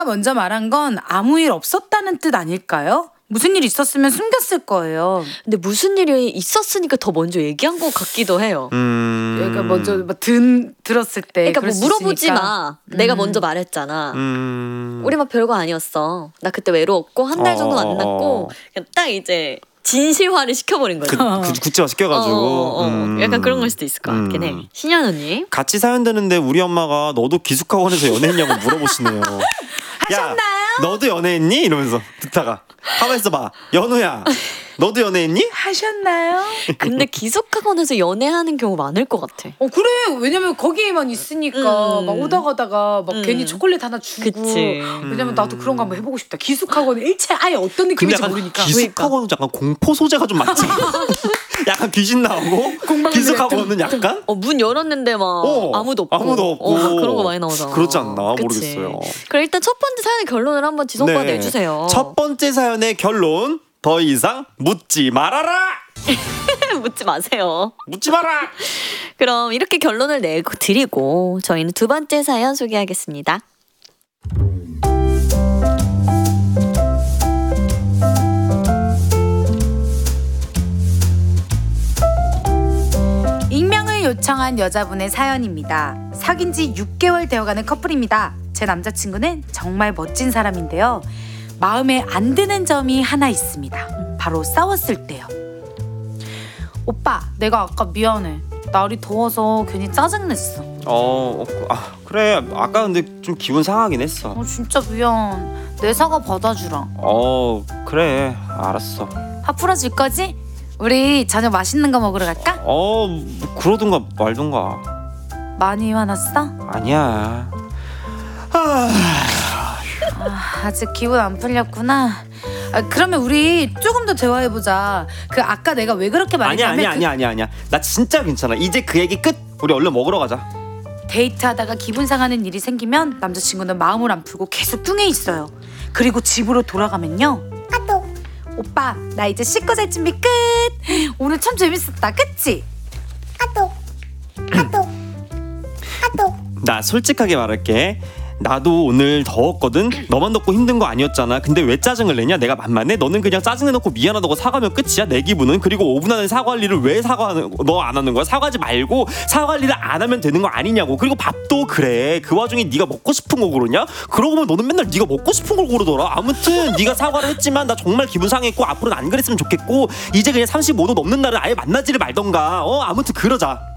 먼저 말한 건 아무 일 없었다는 뜻 아닐까요? 무슨 일 있었으면 숨겼을 거예요. 근데 무슨 일이 있었으니까 더 먼저 얘기한 것 같기도 해요. 그러니까 먼저 들었을 때. 그러니까 뭐 물어보지 마. 내가 먼저 말했잖아. 우리 막 별거 아니었어. 나 그때 외로웠고 한 달 정도 만났고 그냥 딱 이제 진실화를 시켜버린 거죠. 구체화 시켜가지고. 약간 그런 걸 수도 있을 것 같긴 해. 신현 언니. 같이 사연 되는데 우리 엄마가 너도 기숙학원에서 연애했냐고 물어보시네요. 하셨나요? 야, 너도 연애했니? 이러면서 듣다가 가만 있어봐. 연우야, 너도 연애했니? 하셨나요? 근데 기숙학원에서 연애하는 경우 많을 것 같아. 그래. 왜냐면 거기에만 있으니까 막 오다 가다가 막 괜히 초콜릿 하나 주고. 그치. 왜냐면 나도 그런 거 한번 해보고 싶다. 기숙학원은 일체 아예 어떤 느낌인지 모르니까. 기숙학원은 약간 공포 소재가 좀 많지. 약간 귀신 나오고 기숙학원은 약간 문 열었는데 막 아무도 없고 그런 거 많이 나오잖아. 그렇지 않나? 그치. 모르겠어요. 그럼 일단 첫 번째 사연의 결론을 한번 지성 오빠 네. 내주세요. 첫 번째 사연의 결론, 더 이상 묻지 말아라. 묻지 마세요. 묻지 마라. 그럼 이렇게 결론을 내고 드리고 저희는 두 번째 사연 소개하겠습니다. 익명을 요청한 여자분의 사연입니다. 사귄 지 6개월 되어가는 커플입니다. 제 남자친구는 정말 멋진 사람인데요. 마음에 안 드는 점이 하나 있습니다. 바로 싸웠을 때요. 오빠, 내가 아까 미안해. 날이 더워서 괜히 짜증냈어. 그래. 아까 근데 좀 기분 상하긴 했어. 진짜 미안. 내 사과 받아주라. 그래. 알았어. 화 풀어줄 거지? 우리 저녁 맛있는 거 먹으러 갈까? 그러든가 말든가. 많이 화났어? 아니야. 아직 기분 안 풀렸구나. 그러면 우리 조금 더 대화해보자. 아까 내가 왜 그렇게 말했냐면 아니야. 나 진짜 괜찮아. 이제 그 얘기 끝. 우리 얼른 먹으러 가자. 데이트하다가 기분 상하는 일이 생기면 남자친구는 마음을 안 풀고 계속 뚱해 있어요. 그리고 집으로 돌아가면요. 오빠, 나 이제 씻고 잘 준비 끝. 오늘 참 재밌었다, 그치? 나 솔직하게 말할게. 나도 오늘 더웠거든. 너만 덥고 힘든 거 아니었잖아. 근데 왜 짜증을 내냐? 내가 만만해? 너는 그냥 짜증내놓고 미안하다고 사과하면 끝이야. 내 기분은. 그리고 5분 안에 사과할 일을 왜 너 안 하는 거야? 사과하지 말고 사과할 일을 안 하면 되는 거 아니냐고. 그리고 밥도 그래. 그 와중에 네가 먹고 싶은 거 고르냐? 그러고 보면 너는 맨날 네가 먹고 싶은 걸 고르더라. 아무튼 네가 사과를 했지만 나 정말 기분 상했고 앞으로는 안 그랬으면 좋겠고 이제 그냥 35도 넘는 날은 아예 만나지를 말던가. 아무튼 그러자.